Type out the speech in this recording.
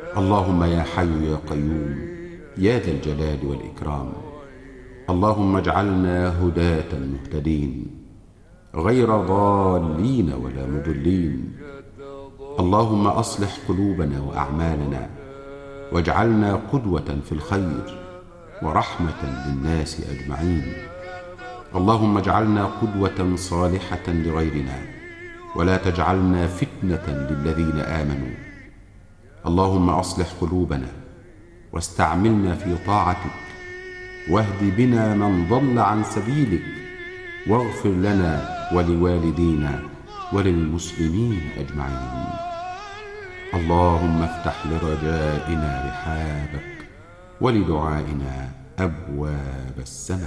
اللهم يا حي يا قيوم يا ذا الجلال والإكرام، اللهم اجعلنا هداة مهتدين غير ضالين ولا مضلين. اللهم أصلح قلوبنا وأعمالنا، واجعلنا قدوة في الخير ورحمة للناس أجمعين. اللهم اجعلنا قدوة صالحة لغيرنا، ولا تجعلنا فتنة للذين آمنوا. اللهم أصلح قلوبنا واستعملنا في طاعتك، واهد بنا من ضل عن سبيلك، واغفر لنا ولوالدينا وللمسلمين أجمعين. اللهم افتح لرجائنا رحابك ولدعائنا أبواب السماء.